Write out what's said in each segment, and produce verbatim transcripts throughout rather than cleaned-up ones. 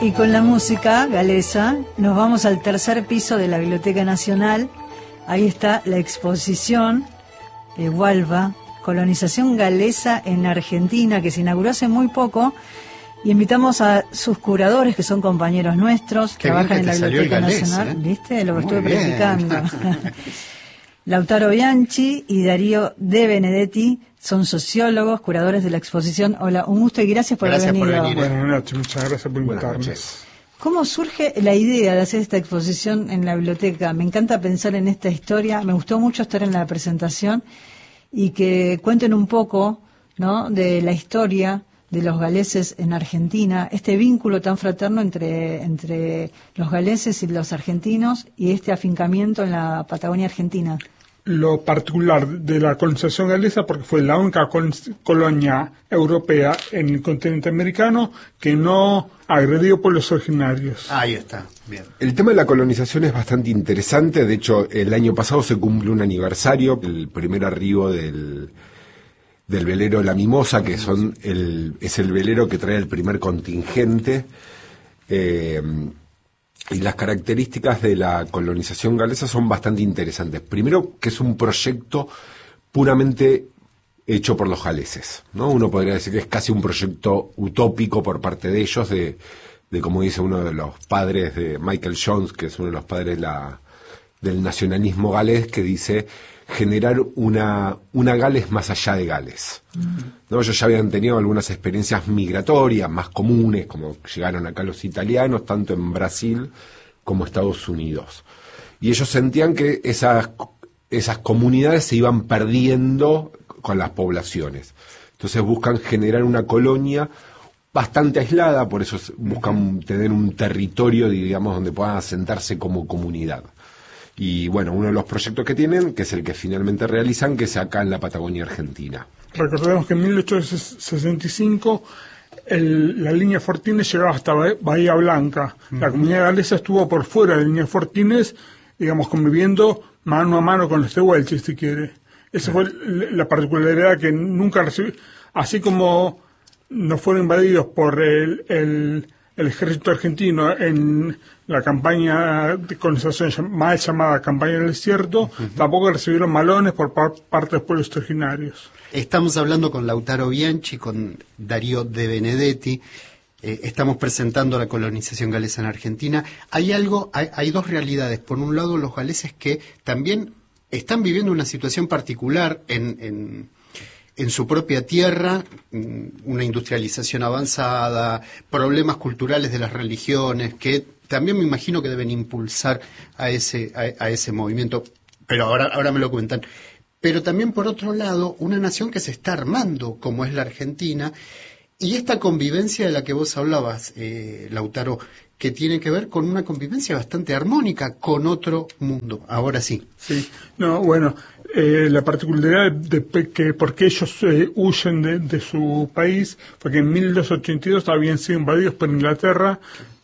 Y con la música galesa nos vamos al tercer piso de la Biblioteca Nacional. Ahí está la exposición de Hualva, colonización galesa en Argentina, que se inauguró hace muy poco. Y invitamos a sus curadores, que son compañeros nuestros, Qué trabajan en la Biblioteca galés, Nacional. ¿eh? ¿Viste? Lo que Muy estuve bien. practicando. Lautaro Bianchi y Darío De Benedetti son sociólogos, curadores de la exposición. Hola, un gusto y gracias por Gracias haber por venido. venir. Buenas noches, muchas gracias por Buenas invitarme. noches. ¿Cómo surge la idea de hacer esta exposición en la biblioteca? Me encanta pensar en esta historia. Me gustó mucho estar en la presentación y que cuenten un poco, ¿no?, de la historia de los galeses en Argentina, este vínculo tan fraterno entre, entre los galeses y los argentinos y este afincamiento en la Patagonia Argentina. Lo particular de la colonización galesa, porque fue la única col- colonia europea en el continente americano que no agredió pueblos originarios. Ahí está, bien. El tema de la colonización es bastante interesante. De hecho, el año pasado se cumple un aniversario, el primer arribo del, del velero La Mimosa, que son el, es el velero que trae el primer contingente. Eh, y las características de la colonización galesa son bastante interesantes. Primero, que es un proyecto puramente hecho por los galeses, ¿no? Uno podría decir que es casi un proyecto utópico por parte de ellos, de, de como dice uno de los padres de Michael Jones, que es uno de los padres de la, del nacionalismo galés, que dice generar una, una Gales más allá de Gales. ¿No? Ellos ya habían tenido algunas experiencias migratorias más comunes, como llegaron acá los italianos, tanto en Brasil como Estados Unidos. Y ellos sentían que esas, esas comunidades se iban perdiendo con las poblaciones. Entonces buscan generar una colonia bastante aislada, por eso buscan tener un territorio, digamos, donde puedan asentarse como comunidad. Y bueno, uno de los proyectos que tienen, que es el que finalmente realizan, que es acá en la Patagonia Argentina. Recordemos que en mil ochocientos sesenta y cinco el, la línea Fortines llegaba hasta Bahía Blanca. Uh-huh. La comunidad galesa estuvo por fuera de la línea Fortines, digamos, conviviendo mano a mano con los tehuelches, si quiere. Esa uh-huh. fue la particularidad que nunca recibió, así como no fueron invadidos por el, el, el ejército argentino en la campaña de colonización mal llamada campaña del desierto, uh-huh. tampoco recibieron malones por par, parte de los pueblos originarios. Estamos hablando con Lautaro Bianchi, con Darío De Benedetti. Eh, estamos presentando la colonización galesa en Argentina. Hay algo, hay, hay dos realidades. Por un lado, los galeses que también están viviendo una situación particular en, en, en su propia tierra, una industrialización avanzada, problemas culturales de las religiones, que también me imagino que deben impulsar a ese, a, a ese movimiento. Pero ahora, ahora me lo cuentan. Pero también, por otro lado, una nación que se está armando, como es la Argentina, y esta convivencia de la que vos hablabas, eh, Lautaro, que tiene que ver con una convivencia bastante armónica con otro mundo. Ahora sí. Sí, no, bueno, eh, la particularidad de, de que por qué ellos eh, huyen de, de su país fue que en mil doscientos ochenta y dos habían sido invadidos por Inglaterra,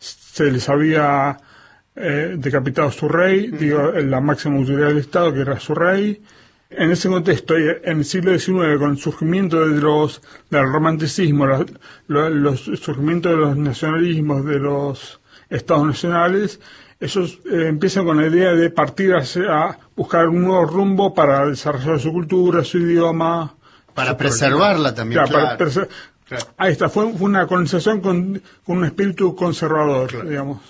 se les había eh, decapitado su rey, uh-huh. digo, la máxima autoridad del Estado, que era su rey. En ese contexto, en el siglo diecinueve, con el surgimiento de los, del romanticismo, los, los, los surgimiento de los nacionalismos, de los estados nacionales, ellos eh, empiezan con la idea de partir hacia, a buscar un nuevo rumbo para desarrollar su cultura, su idioma. Para su preservarla también, claro. claro. Para preser- claro. Ahí está, fue, fue una colonización con, con un espíritu conservador, Claro. digamos.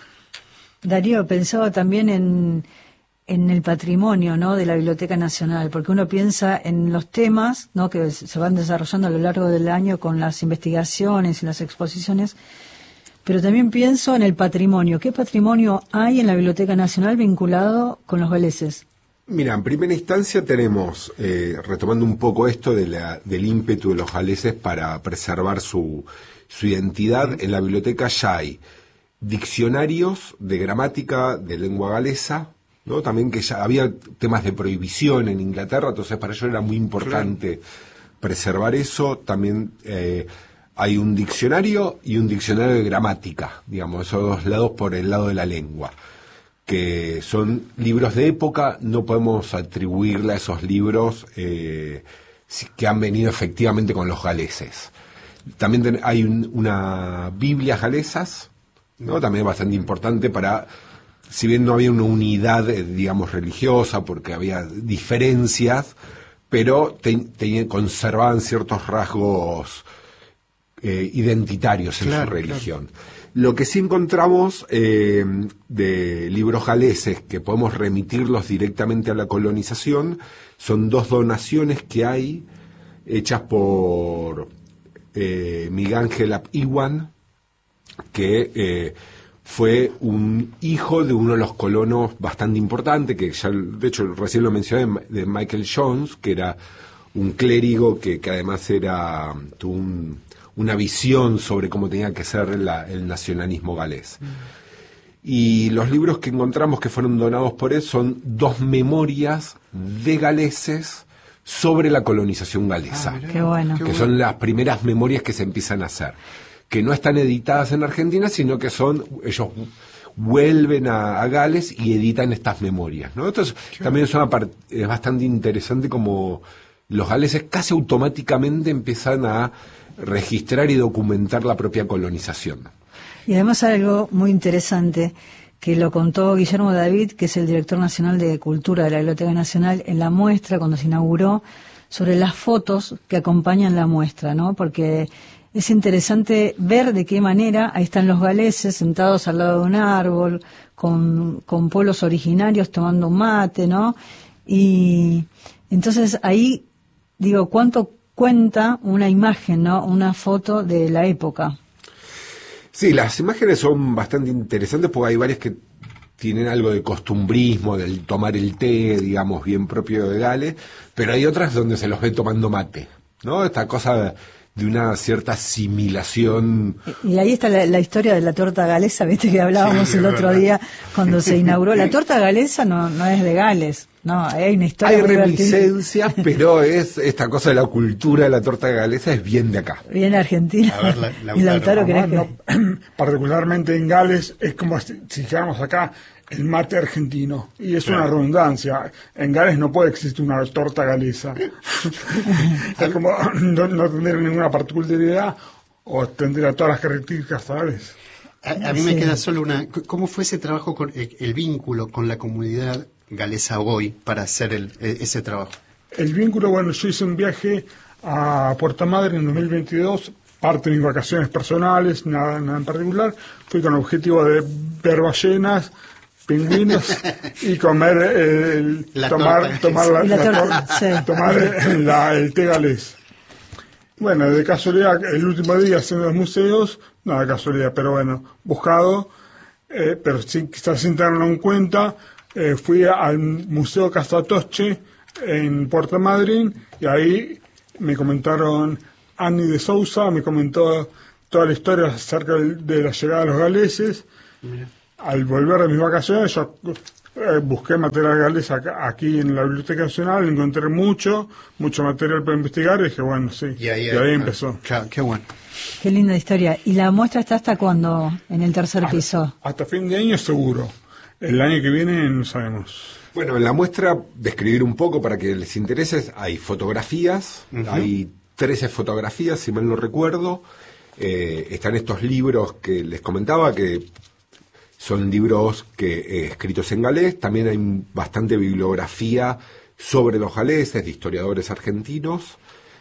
Darío, pensaba también en, en el patrimonio, ¿no?, de la Biblioteca Nacional, porque uno piensa en los temas, ¿no?, que se van desarrollando a lo largo del año con las investigaciones y las exposiciones, pero también pienso en el patrimonio. ¿Qué patrimonio hay en la Biblioteca Nacional vinculado con los galeses? Mira, en primera instancia tenemos, eh, retomando un poco esto de la, del ímpetu de los galeses para preservar su, su identidad, en la biblioteca ya hay diccionarios de gramática de lengua galesa, ¿no? También que ya había temas de prohibición en Inglaterra, entonces para ellos era muy importante claro. preservar eso. También eh, hay un diccionario y un diccionario de gramática, digamos, esos dos lados por el lado de la lengua, que son libros de época. No podemos atribuirle a esos libros eh, que han venido efectivamente con los galeses. También ten, hay un, una Biblia galesas, ¿no? También bastante importante para, si bien no había una unidad, eh, digamos, religiosa, porque había diferencias, pero te, te conservaban ciertos rasgos eh, identitarios en claro, su religión. Claro. Lo que sí encontramos eh, de libros galeses que podemos remitirlos directamente a la colonización son dos donaciones que hay hechas por eh, Miguel Ángel Ap Iwan, que eh, fue un hijo de uno de los colonos bastante importante, que ya, de hecho, recién lo mencioné, de Michael Jones, que era un clérigo que, que además era tuvo un, una visión sobre cómo tenía que ser la, el nacionalismo galés. Mm. Y los libros que encontramos que fueron donados por él son dos memorias de galeses sobre la colonización galesa. Ah, qué bueno. Que qué son bueno. las primeras memorias que se empiezan a hacer, que no están editadas en Argentina, sino que son, ellos vuelven a, a Gales y editan estas memorias, ¿no? Entonces, qué también es, una part, es bastante interesante como los galeses casi automáticamente empiezan a registrar y documentar la propia colonización. Y además algo muy interesante que lo contó Guillermo David, que es el director nacional de Cultura de la Biblioteca Nacional, en la muestra cuando se inauguró, sobre las fotos que acompañan la muestra, ¿no? Porque es interesante ver de qué manera ahí están los galeses sentados al lado de un árbol, con, con pueblos originarios tomando un mate, ¿no? Y entonces ahí, digo, ¿cuánto cuenta una imagen, ¿no? Una foto de la época? Sí, las imágenes son bastante interesantes porque hay varias que tienen algo de costumbrismo, del tomar el té, digamos, bien propio de Gales, pero hay otras donde se los ve tomando mate, ¿no? Esta cosa de una cierta asimilación. Y ahí está la, la historia de la torta galesa, viste que hablábamos sí, el otro verdad. día cuando se inauguró. La torta galesa no, no es de Gales, no, hay una historia. Hay reminiscencias, pero es esta cosa de la cultura de la torta galesa es bien de acá. Bien argentina. A ver, la, la, y Lautaro, ¿querés que...? No, particularmente en Gales es como si, si dijéramos acá el mate argentino, y es claro. una redundancia. En Gales no puede existir una torta galesa. Es como no, no tendría ninguna particularidad o tendría todas las características tales. A, a mí sí. me queda solo una... ¿Cómo fue ese trabajo, con el, el vínculo con la comunidad galesa hoy para hacer el, ese trabajo? El vínculo, bueno, yo hice un viaje a Puerto Madryn en dos mil veintidós, parte de mis vacaciones personales, nada, nada en particular. Fui con el objetivo de ver ballenas, pingüinos y comer el la tomar tomar la, la, la, la sí. tomar el, la, el té galés. Bueno, de casualidad el último día haciendo los museos, no de casualidad, pero bueno, buscado, eh, pero sin, quizás sin tenerlo en cuenta, eh, fui al Museo Castatoche en Puerto Madryn y ahí me comentaron Annie de Sousa, me comentó toda la historia acerca de, de la llegada de los galeses. Mira. Al volver de mis vacaciones, yo eh, busqué material galés acá, aquí en la Biblioteca Nacional, encontré mucho, mucho material para investigar y dije, bueno, sí, y ahí, y ahí empezó. Claro, qué bueno. Qué linda historia. ¿Y la muestra está hasta cuándo en el tercer hasta, piso? Hasta fin de año seguro. El año que viene no sabemos. Bueno, en la muestra, describir un poco para que les interese, hay fotografías, uh-huh. hay trece fotografías, si mal no recuerdo. Eh, están estos libros que les comentaba, que son libros que eh, escritos en galés. También hay bastante bibliografía sobre los galeses, de historiadores argentinos,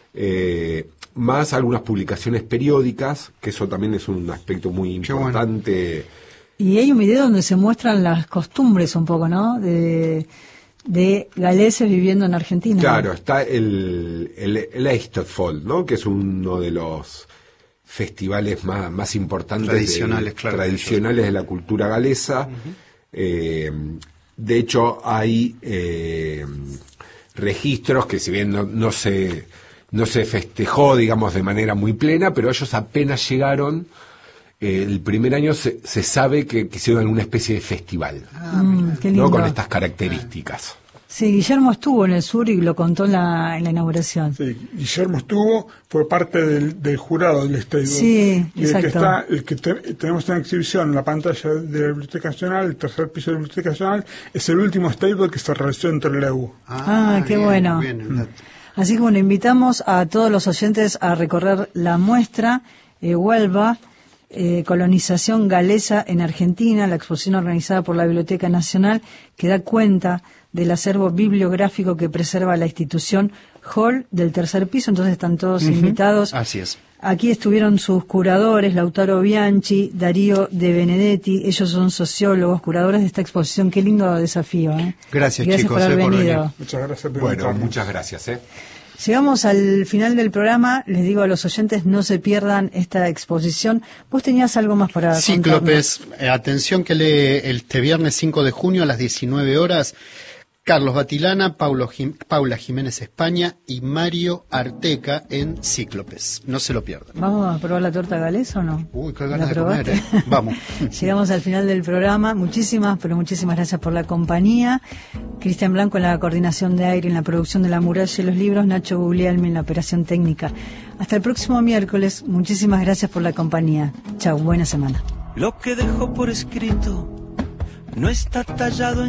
eh, más algunas publicaciones periódicas, que eso también es un aspecto muy importante. Y hay un video donde se muestran las costumbres un poco, ¿no?, de, de galeses viviendo en Argentina. Claro, ¿no? está el, el, el Eisteddfod, ¿no?, que es uno de los festivales más, más importantes tradicionales, de, claro, tradicionales de la cultura galesa. Uh-huh. Eh, de hecho, hay eh, registros que, si bien no, no se no se festejó, digamos, de manera muy plena, pero ellos apenas llegaron, eh, el primer año se, se sabe que, que hicieron alguna especie de festival, ah, mm, qué lindo. ¿no?, con estas características. Sí, Guillermo estuvo en el sur y lo contó en la, en la inauguración. Sí, Guillermo estuvo, fue parte del, del jurado del Estado. Sí, y exacto. el que está, el que te, tenemos en exhibición en la pantalla de la Biblioteca Nacional, el tercer piso de la Biblioteca Nacional, es el último stable que se realizó en Trelew. Ah, ah qué bien, bueno. Bien, mm. Así que bueno, invitamos a todos los oyentes a recorrer la muestra, eh, Huelva, eh, colonización galesa en Argentina, la exposición organizada por la Biblioteca Nacional, que da cuenta del acervo bibliográfico que preserva la institución Hall del tercer piso, entonces están todos uh-huh. invitados. Así es. Aquí estuvieron sus curadores, Lautaro Bianchi, Darío De Benedetti, ellos son sociólogos, curadores de esta exposición. Qué lindo desafío, ¿eh? Gracias, gracias chicos, por haber eh, por venido. venir. Muchas gracias. Bueno, muchas gracias, ¿eh? Llegamos al final del programa. Les digo a los oyentes, no se pierdan esta exposición. Vos tenías algo más para Cíclopes, eh, atención que lee este viernes cinco de junio a las diecinueve horas, Carlos Batilana, Paulo Jim, Paula Jiménez España y Mario Arteca en Cíclopes. No se lo pierdan. ¿Vamos a probar la torta galesa o no? Uy, qué ganas de comer, ¿eh? Vamos. Llegamos al final del programa. Muchísimas, pero muchísimas gracias por la compañía. Cristian Blanco en la coordinación de aire, en la producción de La Muralla y los libros, Nacho Guglielmi en la operación técnica. Hasta el próximo miércoles. Muchísimas gracias por la compañía. Chau, buena semana. Lo que dejó por escrito no está tallado en